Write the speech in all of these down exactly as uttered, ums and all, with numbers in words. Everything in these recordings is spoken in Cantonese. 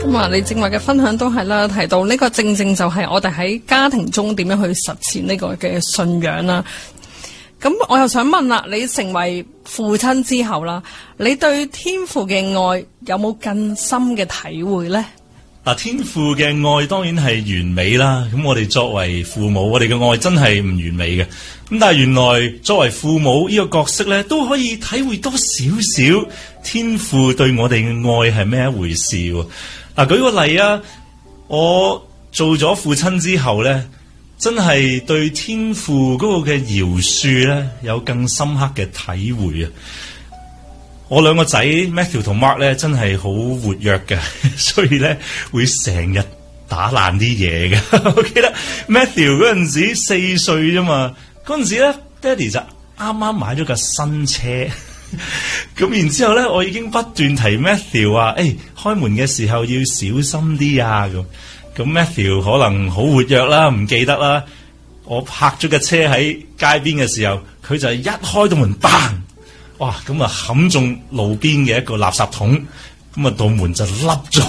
咁啊，你正話嘅分享都係啦，提到呢個正正就係我哋喺家庭中點樣去實踐呢個嘅信仰啦。咁我又想問啦，你成為父親之後啦，你對天父嘅愛有冇更深嘅體會呢？ 嗱，天父嘅愛當然係完美啦。咁我哋作為父母，我哋嘅愛真係唔完美嘅。咁但係原來作為父母呢個角色咧，都可以體會多少少天父對我哋嘅愛係咩一回事。嗱，舉個例啊，我做咗父親之後咧，真係對天父嗰個嘅饒恕咧，有更深刻嘅體會啊！我兩個仔 Matthew 同 Mark 咧，真係好活躍嘅，所以咧會成日打爛啲嘢嘅。我記得 Matthew 嗰陣時四歲啫嘛，嗰陣時咧爹哋就啱啱買咗架新車，咁然之後咧，我已經不斷提 Matthew 話：誒、哎，開門嘅時候要小心啲啊！咁咁 Matthew 可能好活躍啦，唔記得啦。我泊咗架車喺街邊嘅時候，佢就一開到門，bang！哇！咁啊，冚中路邊嘅一個垃圾桶，咁啊，道門就凹咗。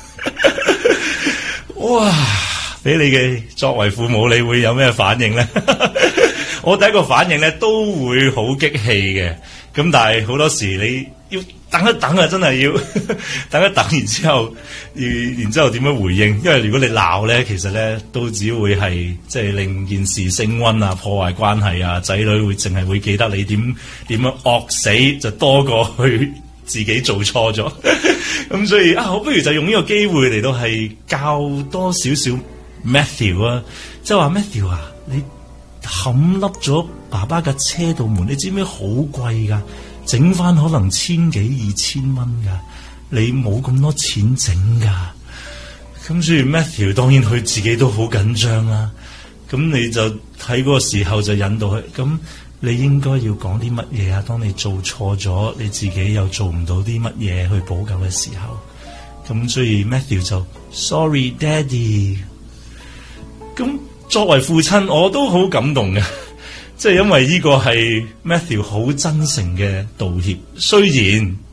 哇！俾你嘅作為父母，你會有咩反應咧？我第一個反應咧都會好激氣嘅。咁但係好多時你要等一等啊，真係要等一等，然之後，然之後點樣回應？因為如果你鬧咧，其實咧都只會係即係令件事升溫啊，破壞關係啊，仔女會淨係會記得你點點樣惡死，就多過去自己做錯咗。咁所以啊，我不如就用呢個機會嚟到係教多少少 Matthew 啊，即係話 Matthew 啊，你冚凹咗爸爸嘅車道門，你知唔知好貴噶？整翻可能千幾二千蚊噶，你冇咁多錢整噶。咁所以 Matthew 當然佢自己都好緊張啦。咁你就喺嗰個時候就引導佢，咁你應該要講啲乜嘢啊？當你做錯咗，你自己又做唔到啲乜嘢去補救嘅時候，咁所以 Matthew 就 Sorry Daddy。咁作為父親，我都好感動嘅。即係因為呢個係 Matthew 好真誠嘅道歉，雖然